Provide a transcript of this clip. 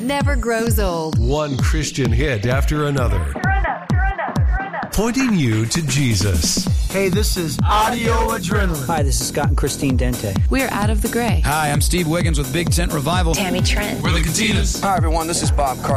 never grows old. One Christian hit after another. Pointing you to Jesus. Hey, this is Audio Adrenaline. Hi, this is Scott and Christine Dente. We're Out of the Gray. Hi, I'm Steve Wiggins with Big Tent Revival. Tammy Trent. We're the Catinas. Hi, everyone. This is Bob Carr.